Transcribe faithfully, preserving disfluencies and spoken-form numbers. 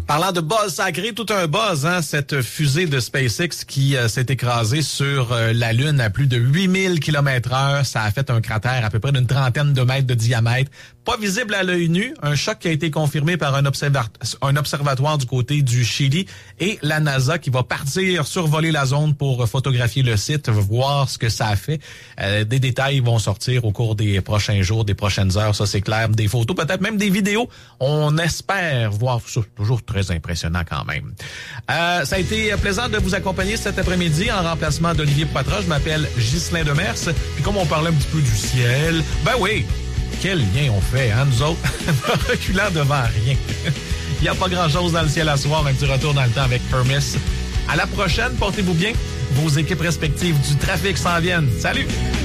Parlant de buzz, ça a créé tout un buzz, hein, cette fusée de SpaceX qui euh, s'est écrasée sur euh, la Lune à plus de huit mille kilomètres heure. Ça a fait un cratère à peu près d'une trentaine de mètres de diamètre. Pas visible à l'œil nu, un choc qui a été confirmé par un, observa- un observatoire du côté du Chili et la NASA qui va partir survoler la zone pour photographier le site, voir ce que ça a fait. Euh, des détails vont sortir au cours des prochains jours, des prochaines heures, ça c'est clair. Des photos, peut-être même des vidéos. On espère voir ça. Toujours très impressionnant quand même. Euh, ça a été plaisant de vous accompagner cet après-midi en remplacement d'Olivier Poitras. Je m'appelle Ghislain Demers. Puis comme on parlait un petit peu du ciel, ben oui, quel lien on fait, hein, nous autres, reculant devant rien. Il n'y a pas grand-chose dans le ciel à soir, un petit retour dans le temps avec Hermes. À la prochaine, portez-vous bien. Vos équipes respectives du trafic s'en viennent. Salut!